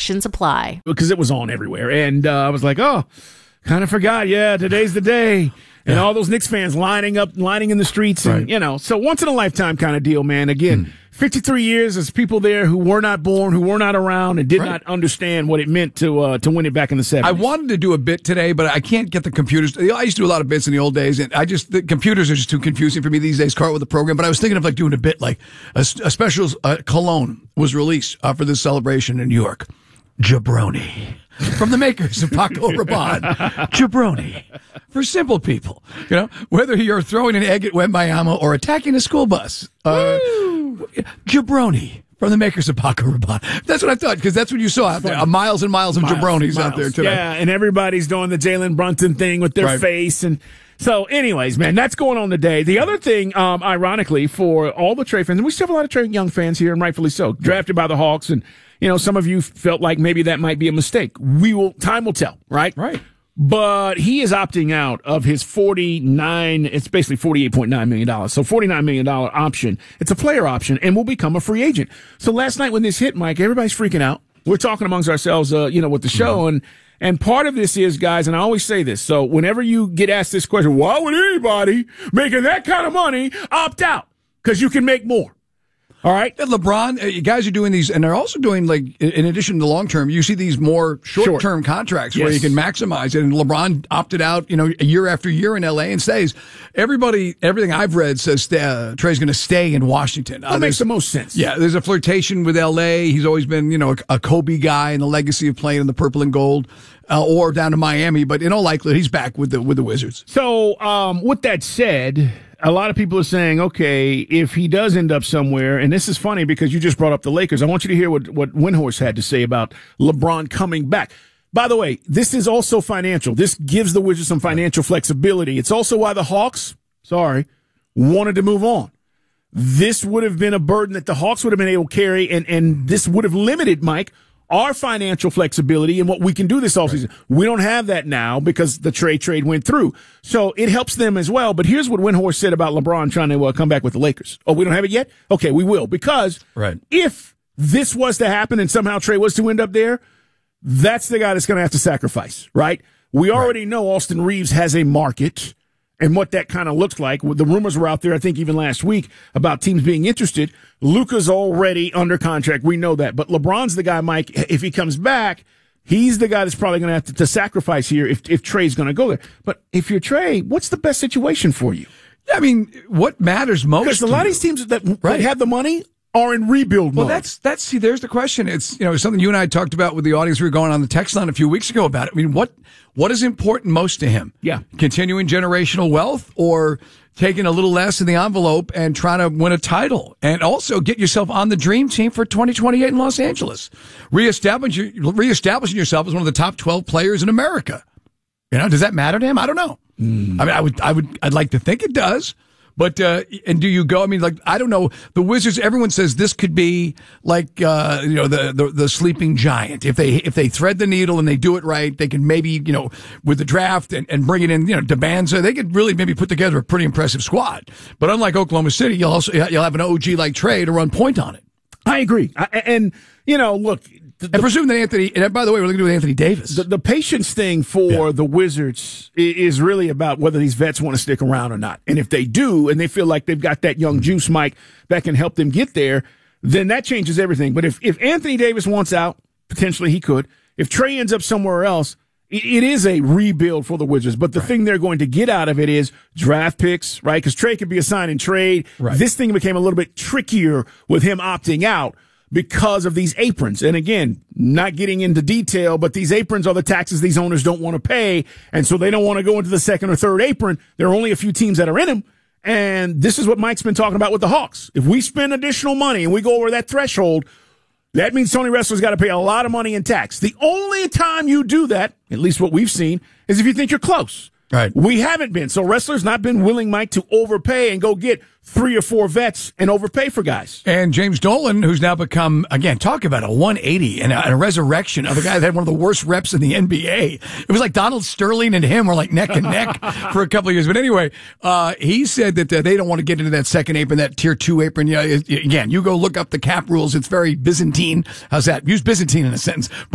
Restrictions apply. Because it was on everywhere. And I was like, oh, kind of forgot. Yeah, today's the day. And all those Knicks fans lining in the streets. And, so once in a lifetime kind of deal, man. Again, 53 years, there's people there who were not born, who were not around, and did not understand what it meant to win it back in the 70s. I wanted to do a bit today, but I can't get the computers. I used to do a lot of bits in the old days, and the computers are just too confusing for me these days, Carl, with the program. But I was thinking of like doing a bit like a special cologne was released for this celebration in New York. Jabroni. From the makers of Paco Rabanne. Jabroni. For simple people. Whether you're throwing an egg at Wembayama or attacking a school bus. Jabroni. From the makers of Paco Rabanne. That's what I thought, because that's what you saw out there. Miles and miles of Jabronis out there today. Yeah, and everybody's doing the Jalen Brunson thing with their face. And so, anyways, man, that's going on today. The other thing, ironically, for all the Trae fans, and we still have a lot of Trae Young fans here, and rightfully so, drafted by the Hawks, and some of you felt like maybe that might be a mistake. Time will tell, right? Right. But he is opting out of his it's basically $48.9 million. So $49 million option. It's a player option and will become a free agent. So last night when this hit, Mike, everybody's freaking out. We're talking amongst ourselves, with the show. And part of this is, guys, and I always say this. So whenever you get asked this question, why would anybody making that kind of money opt out? Because you can make more. All right. LeBron, you guys are doing these, and they're also doing, like, in addition to long term, you see these more short term contracts where you can maximize it. And LeBron opted out, year after year in LA and stays. Everything I've read says Trae's going to stay in Washington. That makes the most sense. Yeah, there's a flirtation with LA. He's always been, a Kobe guy and the legacy of playing in the purple and gold. Or down to Miami, but in all likelihood, he's back with the Wizards. So, with that said, a lot of people are saying, okay, if he does end up somewhere, and this is funny because you just brought up the Lakers, I want you to hear what Windhorst had to say about LeBron coming back. By the way, this is also financial. This gives the Wizards some financial flexibility. It's also why the Hawks, wanted to move on. This would have been a burden that the Hawks would have been able to carry, and this would have limited, Mike, our financial flexibility and what we can do this offseason. We don't have that now because the trade went through. So it helps them as well. But here's what Windhorst said about LeBron trying to come back with the Lakers. Oh, we don't have it yet? Okay, we will. Because if this was to happen and somehow Trae was to end up there, that's the guy that's going to have to sacrifice, right? We already know Austin Reeves has a market and what that kind of looks like. The rumors were out there, I think, even last week about teams being interested. Luka's already under contract. We know that. But LeBron's the guy, Mike, if he comes back, he's the guy that's probably going to have to sacrifice here if Trae's going to go there. But if you're Trae, what's the best situation for you? I mean, what matters most? Because a lot of these teams that have the money are in rebuild mode. Well, see, there's the question. It's, something you and I talked about with the audience. We were going on the text line a few weeks ago about it. I mean, what is important most to him? Yeah. Continuing generational wealth or taking a little less in the envelope and trying to win a title and also get yourself on the dream team for 2028 in Los Angeles. Reestablishing yourself as one of the top 12 players in America. Does that matter to him? I don't know. I mean, I'd like to think it does. But, and do you go? I mean, I don't know. The Wizards, everyone says this could be like, the sleeping giant. If they thread the needle and they do it right, they can maybe, with the draft and bring it in, Debanza, they could really maybe put together a pretty impressive squad. But unlike Oklahoma City, you'll have an OG like Trae to run point on it. I agree. Look. And presume that Anthony, and by the way, we're going to do with Anthony Davis. The patience thing for the Wizards is really about whether these vets want to stick around or not. And if they do, and they feel like they've got that young juice, Mike, that can help them get there, then that changes everything. But if Anthony Davis wants out, potentially he could. If Trae ends up somewhere else, it is a rebuild for the Wizards. But the thing they're going to get out of it is draft picks, right? Because Trae could be a sign and trade. Right. This thing became a little bit trickier with him opting out because of these aprons. And again, not getting into detail, but these aprons are the taxes these owners don't want to pay. And so they don't want to go into the second or third apron. There are only a few teams that are in them. And this is what Mike's been talking about with the Hawks. If we spend additional money and we go over that threshold, that means Tony Wrestler's got to pay a lot of money in tax. The only time you do that, at least what we've seen, is if you think you're close. Right. We haven't been. So Wrestler's not been willing, Mike, to overpay and go get 3 or 4 vets and overpay for guys. And James Dolan, who's now become, again, talk about a 180 and a resurrection of a guy that had one of the worst reps in the NBA. It was like Donald Sterling and him were like neck and neck for a couple of years. But anyway, he said that they don't want to get into that second apron, that tier 2 apron. Again, you go look up the cap rules. It's very Byzantine. How's that? Use Byzantine in a sentence. But